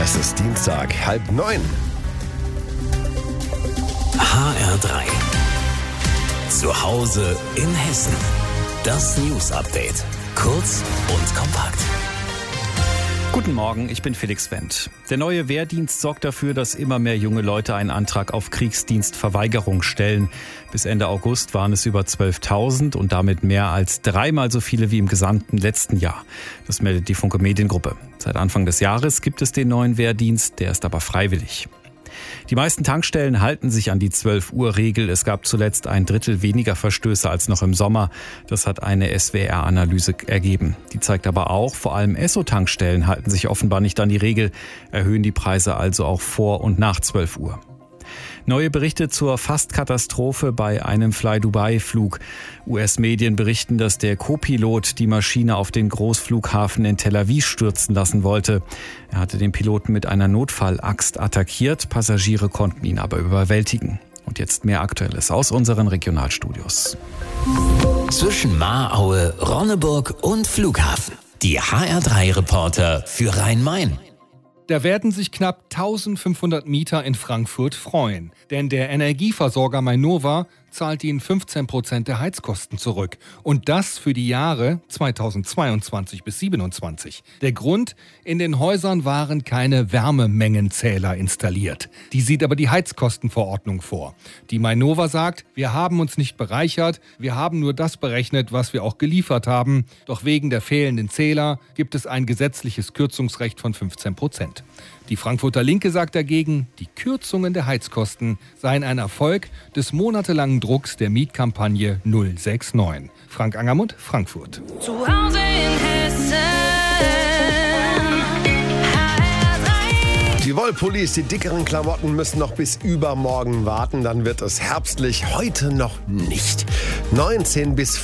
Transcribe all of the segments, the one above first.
Es ist Dienstag, 8:30. HR3. Zu Hause in Hessen. Das News-Update. Kurz und kompakt. Guten Morgen, ich bin Felix Wendt. Der neue Wehrdienst sorgt dafür, dass immer mehr junge Leute einen Antrag auf Kriegsdienstverweigerung stellen. Bis Ende August waren es über 12.000 und damit mehr als dreimal so viele wie im gesamten letzten Jahr. Das meldet die Funke Mediengruppe. Seit Anfang des Jahres gibt es den neuen Wehrdienst, der ist aber freiwillig. Die meisten Tankstellen halten sich an die 12-Uhr-Regel. Es gab zuletzt 1/3 weniger Verstöße als noch im Sommer. Das hat eine SWR-Analyse ergeben. Die zeigt aber auch, vor allem Esso-Tankstellen halten sich offenbar nicht an die Regel, erhöhen die Preise also auch vor und nach 12 Uhr. Neue Berichte zur Fast-Katastrophe bei einem Fly-Dubai-Flug. US-Medien berichten, dass der Co-Pilot die Maschine auf den Großflughafen in Tel Aviv stürzen lassen wollte. Er hatte den Piloten mit einer Notfallaxt attackiert. Passagiere konnten ihn aber überwältigen. Und jetzt mehr Aktuelles aus unseren Regionalstudios. Zwischen Mahraue, Ronneburg und Flughafen. Die HR3-Reporter für Rhein-Main. Da werden sich knapp 1500 Mieter in Frankfurt freuen. Denn der Energieversorger Mainova zahlt ihnen 15% der Heizkosten zurück. Und das für die Jahre 2022 bis 2027. Der Grund? In den Häusern waren keine Wärmemengenzähler installiert. Die sieht aber die Heizkostenverordnung vor. Die Mainova sagt, wir haben uns nicht bereichert, wir haben nur das berechnet, was wir auch geliefert haben. Doch wegen der fehlenden Zähler gibt es ein gesetzliches Kürzungsrecht von 15%. Die Frankfurter Linke sagt dagegen, die Kürzungen der Heizkosten seien ein Erfolg des monatelangen Drucks der Mietkampagne 069. Frank Angermund, Frankfurt. Zu Hause in Hessen. Die Wollpullis, die dickeren Klamotten müssen noch bis übermorgen warten. Dann wird es herbstlich. Heute noch nicht. 19 bis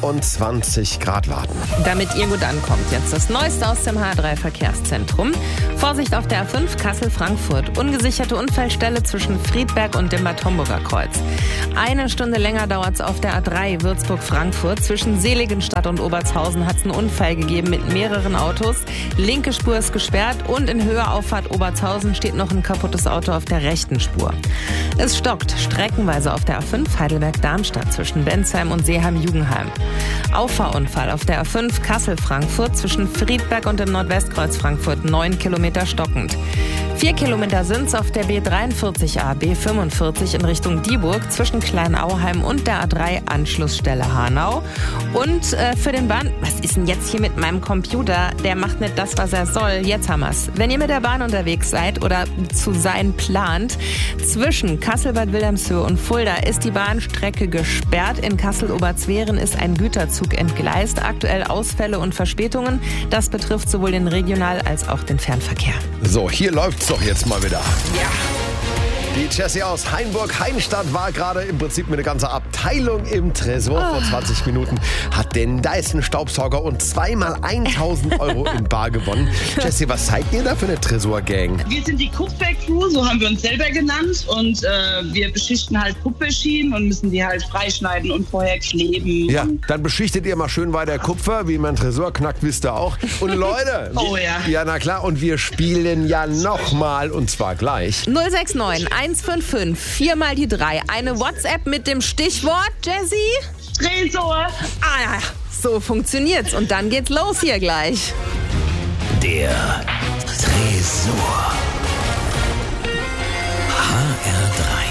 24 Grad warten. Damit ihr gut ankommt, jetzt das Neueste aus dem HR3-Verkehrszentrum. Vorsicht auf der A5 Kassel-Frankfurt. Ungesicherte Unfallstelle zwischen Friedberg und dem Bad Homburger Kreuz. 1 Stunde länger dauert es auf der A3 Würzburg-Frankfurt. Zwischen Seligenstadt und Obertshausen hat es einen Unfall gegeben mit mehreren Autos. Linke Spur ist gesperrt und in Höheauffahrt Obertshausen steht noch ein kaputtes Auto auf der rechten Spur. Es stockt streckenweise auf der A5 Heidelberg-Darmstadt zwischen Bensheim und Seeheim-Jugenheim. Auffahrunfall auf der A5 Kassel-Frankfurt zwischen Friedberg und dem Nordwestkreuz Frankfurt 9 Kilometer stockend. 4 Kilometer sind's auf der B43a, B45 in Richtung Dieburg zwischen Kleinauheim und der A3 Anschlussstelle Hanau. Und für den was ist denn jetzt hier mit meinem Computer? Der macht nicht das, was er soll. Jetzt haben wir's. Wenn ihr mit der Bahn unterwegs seid oder zu sein plant, zwischen Kassel-Bad Wilhelmshöhe und Fulda ist die Bahnstrecke gesperrt. In Kassel-Oberzweren ist ein Güterzug entgleist. Aktuell Ausfälle und Verspätungen. Das betrifft sowohl den Regional- als auch den Fernverkehr. So, hier läuft's doch jetzt mal wieder. Ja. Die Jessie aus Hainburg-Heinstadt war gerade im Prinzip mit einer ganzen Abteilung im Tresor. Vor 20 Minuten hat den Dyson-Staubsauger und zweimal 1.000 Euro in bar gewonnen. Jessie, was seid ihr da für eine Tresor-Gang? Wir sind die Kupfer-Crew, so haben wir uns selber genannt. Und wir beschichten halt Kupferschienen und müssen die halt freischneiden und vorher kleben. Ja, dann beschichtet ihr mal schön weiter Kupfer. Wie man Tresor knackt, wisst ihr auch. Und Leute, Oh ja. Ja, na klar, und wir spielen ja nochmal und zwar gleich. 069 155 4 mal die 3. Eine WhatsApp mit dem Stichwort, Jessie? Tresor! Ah ja, so funktioniert's. Und dann geht's los hier gleich. Der Tresor. HR3.